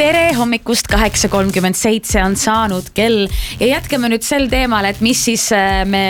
Tere hommikust, 8.37 on saanud kell ja jätkame nüüd sel teemal, et mis siis me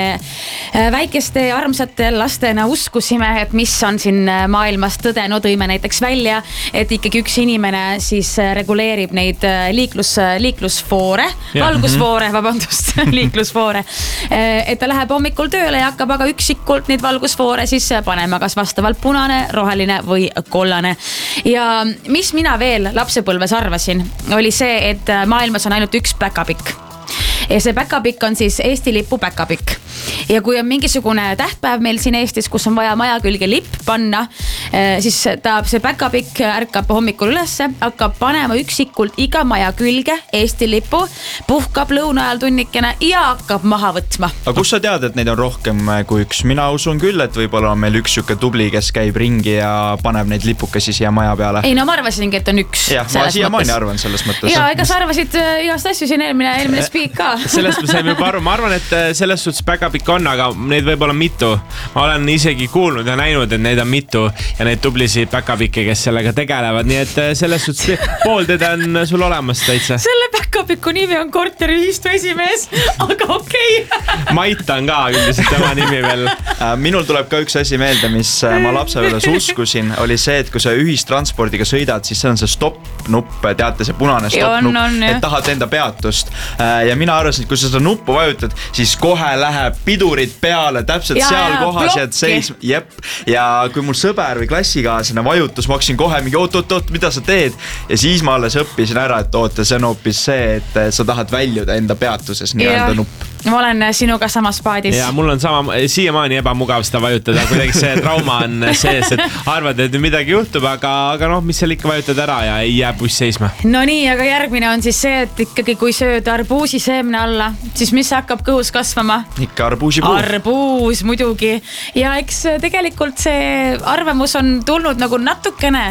väikeste ja armsate lastena uskusime, et mis on siin maailmas tõde. No tõime näiteks välja, et ikkagi üks inimene siis reguleerib neid liiklusfoore, valgusfoore, liiklusfoore, et ta läheb hommikul tööle ja hakkab aga üksikult neid valgusfoore siis panema, kas vastavalt punane, roheline või kollane. Ja mis mina veel lapsepõlves arvasin, oli see, et maailmas on ainult üks päkapikk. Ja see päkapikk on siis Eesti lipu päkapikk. Ja kui on mingisugune tähtpäev meil siin Eestis, kus on vaja maja külge lipp panna, siis see päkapikk ärkab hommikul ülesse, hakkab panema üksikult iga maja külge Eesti lipu, puhkab lõuna ajal tunnikene ja hakkab maha võtma. Aga kus sa tead, et neid on rohkem kui üks? Mina usun küll, et võib-olla on meil üks siuke tubli, kes käib ringi ja paneb neid lipukesi siia maja peale. Ei, no ma arvasingi, et on üks. Jah, ma siiamaani arvan selles mõttes. Ja, ega sa arvasid igast asju siin eelmine spiik ka. Sellest me saime juba aru. Ma arvan, et selles suhtes päkapikk on, aga neid võib-olla mitu. Ma olen isegi kuulnud ja näinud, et neid on mitu ja neid tublisid päkapikke, kes sellega tegelevad. Nii et selles suhtes pool teda on sul olemas täitsa. Selle päkapiku nimi on korteriühistu esimees, aga okei. Maita on ka üldiselt tema nimi veel. Minul tuleb ka üks asi meelde, mis ma lapsepõlves uskusin, oli see, et kui sa ühistranspordiga sõidad, siis see on see stopp-nupp, teate, see punane stopp-nupp, et tahad enda peatust. Ja mina arvasin, et kui sa seda nuppu vajutad, siis kohe läheb pidurid peale täpselt seal kohas ja seisma. Jep. Ja kui mul sõber või klassikaaslane vajutus, ma hakkasin kohe mingi oot, mida sa teed? Ja siis ma alles õppisin ära, et oota, see on hoopis see, et sa tahad väljuda enda peatuses nii-öelda nupp. Ma olen sinuga samas paadis. Ja mul on siiamaani ebamugav seda vajutada, kuidagi see trauma on sees, et arvad, et midagi juhtub, aga noh, mis seal ikka vajutad ära ja ei jää buss seisma. No nii, aga järgmine on siis see, et ikkagi kui sööd arbuusi seemne alla, siis mis hakkab kõhus kasvama? Ikka arbuusipuu. Arbuus muidugi. Ja eks tegelikult see arvamus on tulnud nagu natukene,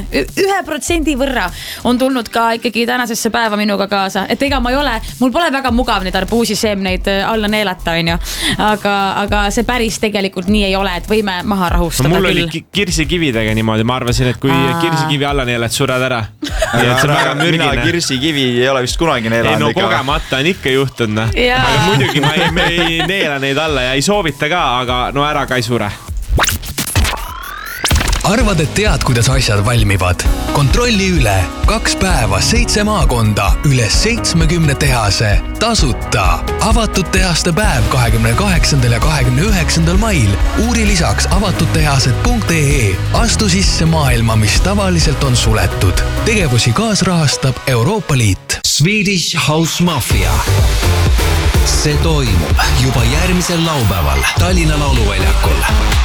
1% võrra on tulnud ka ikkagi tänasesse päeva minuga kaasa. Et ega ma ei ole, mul pole väga mugav neid arbuusi seemneid alla neelata, on ju. Aga see päris tegelikult nii ei ole, et võime maha rahustada. Mul oli kirsikividega niimoodi. Ma arvasin, et kui kirsikivi alla neelad, sured ära. Mina kirsikivi ei ole vist kunagi neelanud. Ei, no kogemata on ikka juhtunud. Aga muidugi ma ei neela neid alla ja ei soovita ka, aga no ära ka ei sure. Arvad, et tead, kuidas asjad valmivad? Kontrolli üle 2 päeva 7 maakonda üle 70 tehase. Tasuta. Avatud tehaste päev 28. ja 29. mail. Uuri lisaks avatuttehased.ee. Astu sisse maailma, mis tavaliselt on suletud. Tegevusi kaasrahastab Euroopa Liit. Swedish House Mafia. See toimub juba järgmisel laupäeval Tallinna lauluväljakul.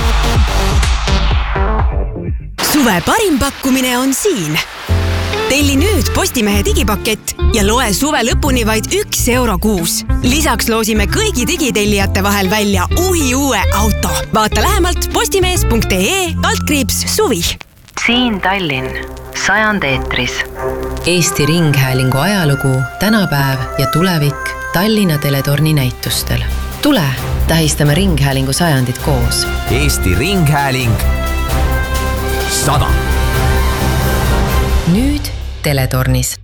Suve parim pakkumine on siin. Telli nüüd Postimehe digipakett ja loe suve lõpuni vaid €1 kuus. Lisaks loosime kõigi digitellijate vahel välja uue auto. Vaata lähemalt postimees.ee/suvi. Siin Tallinn, 100 eetris. Eesti Ringhäälingu ajalugu, tänapäev ja tulevik Tallinna Teletorni näitustel. Tule, tähistame Ringhäälingu 100 koos. Eesti Ringhääling 100. Nüüd Teletornis.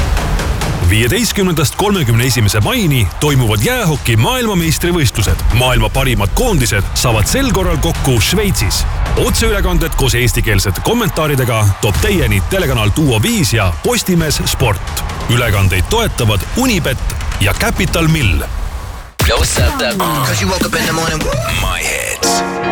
15.–31. maini toimuvad jäähoki maailmameistrivõistlused. Maailma parimad koondised saavad sel korral kokku Šveitsis. Otseülekanded koos eestikeelsete kommentaaridega toob teieni telekanal Duo 5 ja Postimees Sport. Ülekandeid toetavad Unibet ja Capital Mill. Yo, what's up, Cause you woke up in the morning. My hits.